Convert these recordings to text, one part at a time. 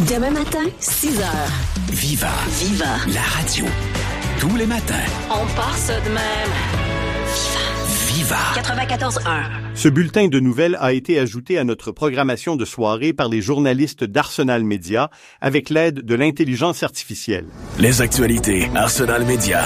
Demain matin, 6 heures. Viva. La radio. Tous les matins. On part ça de même. Viva. 94.1. Ce bulletin de nouvelles a été ajouté à notre programmation de soirée par les journalistes d'Arsenal Média avec l'aide de l'intelligence artificielle. Les actualités Arsenal Média.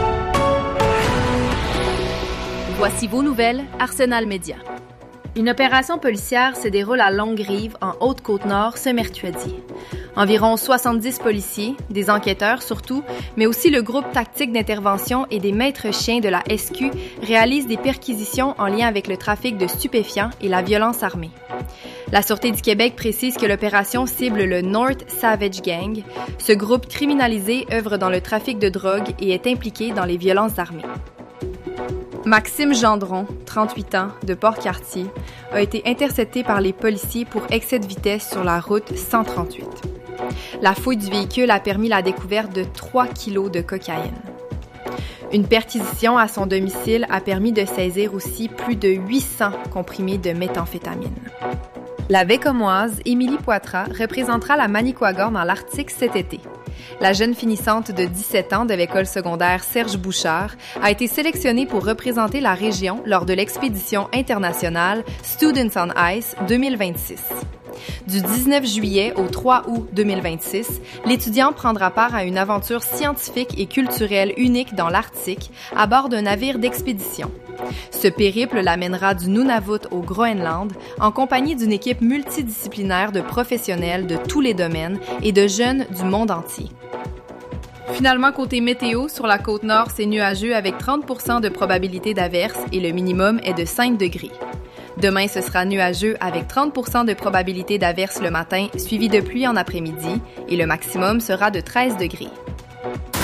Voici vos nouvelles, Arsenal Média. Une opération policière se déroule à Longue-Rive, en Haute-Côte-Nord, ce mercredi. Environ 70 policiers, des enquêteurs surtout, mais aussi le groupe tactique d'intervention et des maîtres chiens de la SQ réalisent des perquisitions en lien avec le trafic de stupéfiants et la violence armée. La Sûreté du Québec précise que l'opération cible le North Savage Gang. Ce groupe criminalisé œuvre dans le trafic de drogue et est impliqué dans les violences armées. Maxime Gendron, 38 ans, de Port-Cartier, a été intercepté par les policiers pour excès de vitesse sur la route 138. La fouille du véhicule a permis la découverte de 3 kilos de cocaïne. Une perquisition à son domicile a permis de saisir aussi plus de 800 comprimés de méthamphétamine. La Bécomoise, Émilie Poitras, représentera la Manicouagan dans l'Arctique cet été. La jeune finissante de 17 ans de l'école secondaire Serge Bouchard a été sélectionnée pour représenter la région lors de l'expédition internationale Students on Ice 2026. Du 19 juillet au 3 août 2026, l'étudiant prendra part à une aventure scientifique et culturelle unique dans l'Arctique à bord d'un navire d'expédition. Ce périple l'amènera du Nunavut au Groenland en compagnie d'une équipe multidisciplinaire de professionnels de tous les domaines et de jeunes du monde entier. Finalement, côté météo, sur la côte nord, c'est nuageux avec 30% de probabilité d'averse et le minimum est de 5 degrés. Demain, ce sera nuageux avec 30% de probabilité d'averse le matin, suivi de pluie en après-midi, et le maximum sera de 13 degrés.